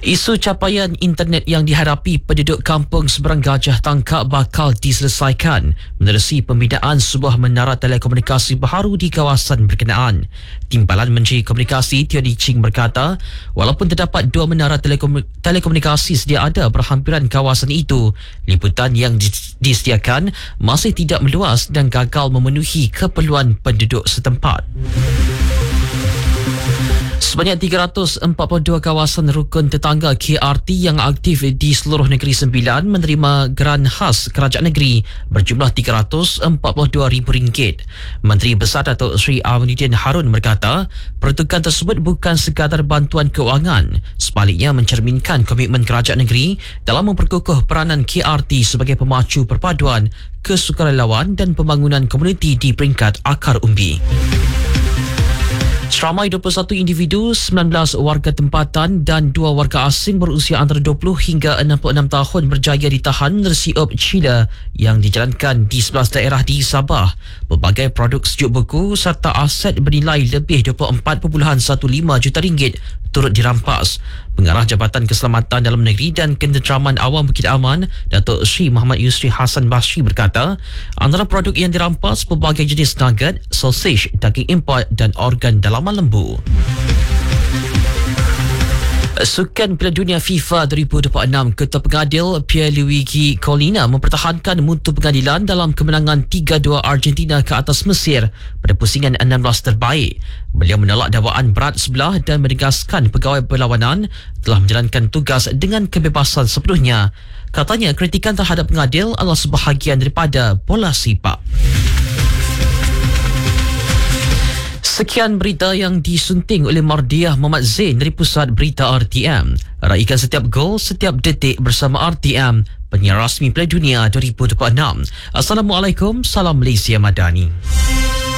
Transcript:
Isu capaian internet yang dihadapi penduduk kampung seberang Gajah Tangkap bakal diselesaikan menerusi pembinaan sebuah menara telekomunikasi baru di kawasan berkenaan. Timbalan Menteri Komunikasi Teo Lee Ching berkata, walaupun terdapat dua menara telekomunikasi sedia ada berhampiran kawasan itu, liputan yang disediakan masih tidak meluas dan gagal memenuhi keperluan penduduk setempat. Sebanyak 342 kawasan rukun tetangga KRT yang aktif di seluruh negeri sembilan menerima geran khas kerajaan negeri berjumlah RM342,000. Menteri Besar Datuk Seri Aminuddin Harun berkata, peruntukan tersebut bukan sekadar bantuan keuangan, sebaliknya mencerminkan komitmen kerajaan negeri dalam memperkukuh peranan KRT sebagai pemacu perpaduan, kesukarelawan dan pembangunan komuniti di peringkat akar umbi. Seramai 21 individu, 19 warga tempatan dan 2 warga asing berusia antara 20 hingga 66 tahun berjaya ditahan menerusi op Cila yang dijalankan di 11 daerah di Sabah. Pelbagai produk sejuk beku serta aset bernilai lebih RM24.15 juta turut dirampas. Pengarah Jabatan Keselamatan Dalam Negeri dan Ketenteraman Awam Bukit Aman, Datuk Sri Muhammad Yusri Hassan Basri berkata, antara produk yang dirampas pelbagai jenis nugget, sausage, daging import dan organ dalaman lembu. Sukan Piala Dunia FIFA 2026, Ketua Pengadil Pierluigi Collina mempertahankan mutu pengadilan dalam kemenangan 3-2 Argentina ke atas Mesir pada pusingan 16 terbaik. Beliau menolak dakwaan berat sebelah dan menegaskan pegawai berlawanan telah menjalankan tugas dengan kebebasan sepenuhnya. Katanya kritikan terhadap pengadil adalah sebahagian daripada bola sepak. Sekian berita yang disunting oleh Mardiah Muhammad Zain dari Pusat Berita RTM. Raikan setiap gol, setiap detik bersama RTM, penyiar rasmi Piala Dunia 2026. Assalamualaikum, salam Malaysia Madani.